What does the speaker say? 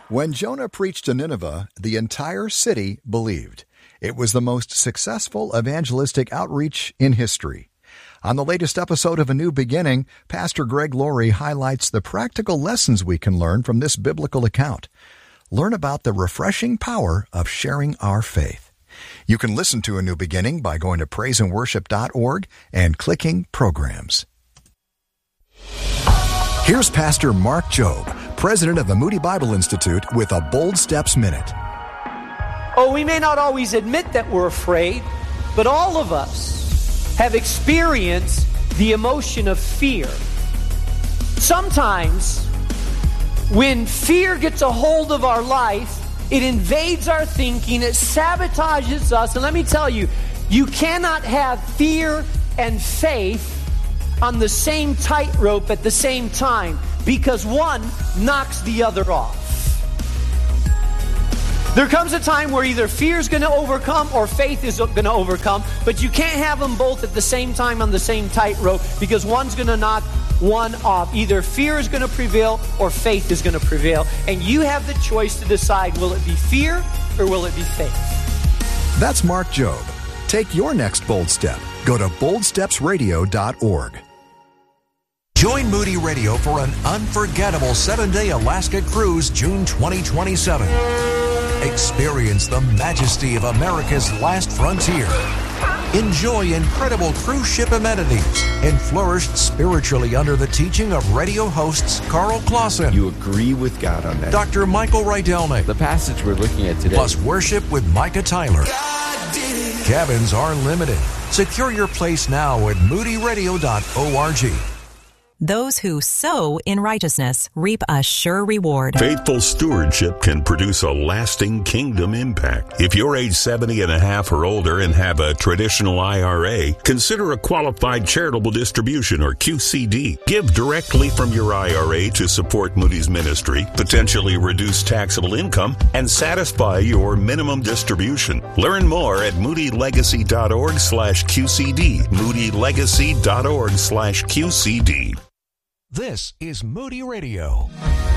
When Jonah preached to Nineveh, the entire city believed. It was the most successful evangelistic outreach in history. On the latest episode of A New Beginning, Pastor Greg Laurie highlights the practical lessons we can learn from this biblical account. Learn about the refreshing power of sharing our faith. You can listen to A New Beginning by going to praiseandworship.org and clicking Programs. Here's Pastor Mark Jobe, president of the Moody Bible Institute, with a Bold Steps Minute. Oh, we may not always admit that we're afraid, but all of us have experienced the emotion of fear. Sometimes, when fear gets a hold of our life, it invades our thinking, it sabotages us. And let me tell you, you cannot have fear and faith on the same tightrope at the same time, because one knocks the other off. There comes a time where either fear is going to overcome or faith is going to overcome, but you can't have them both at the same time on the same tightrope, because one's going to knock one off. Either fear is going to prevail or faith is going to prevail, and you have the choice to decide, will it be fear or will it be faith? That's Mark Jobe. Take your next bold step. Go to boldstepsradio.org. Join Moody Radio for an unforgettable 7-day Alaska cruise, June 2027. Experience the majesty of America's last frontier. Enjoy incredible cruise ship amenities and flourish spiritually under the teaching of radio hosts Carl Clausen. You agree with God on that. Dr. Michael Rydelnik. The passage we're looking at today. Plus worship with Micah Tyler. Cabins are limited. Secure your place now at moodyradio.org. Those who sow in righteousness reap a sure reward. Faithful stewardship can produce a lasting kingdom impact. If you're age 70 and a half or older and have a traditional IRA, consider a qualified charitable distribution, or QCD. Give directly from your IRA to support Moody's ministry, potentially reduce taxable income, and satisfy your minimum distribution. Learn more at moodylegacy.org/QCD. moodylegacy.org/QCD. This is Moody Radio.